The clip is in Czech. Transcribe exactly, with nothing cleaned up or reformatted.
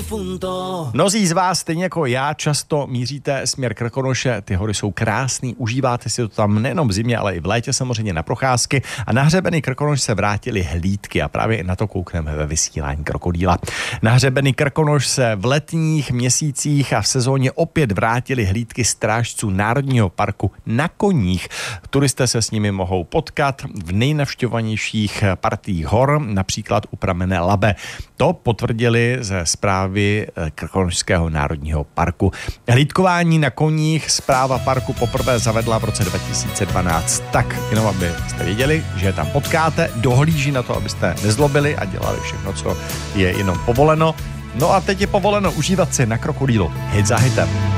difunto. Mnozí z vás, stejně jako já, často míříte směr Krkonoše. Ty hory jsou krásný, užíváte si to tam nejenom v zimě, ale i v létě samozřejmě na procházky. A na hřebeny Krkonoš se vrátily hlídky a právě na to koukneme ve vysílání Krokodýla. Na hřebeny Krkonoš se v letních měsících a v sezóně opět vrátily hlídky strážců Národního parku na koních. Turisté se s nimi mohou potkat v nejnavštěvovanějších partiích hor, například u pramene Labe. To potvrdili ze zprávy Krkonošského národního parku. Hlídkování na koních správa parku poprvé zavedla v roce dva tisíce dvanáct. Tak, jenom abyste věděli, že je tam potkáte, dohlíží na to, abyste nezlobili a dělali všechno, co je jenom povoleno. No a teď je povoleno užívat si na Krokodýlu hit za hitem.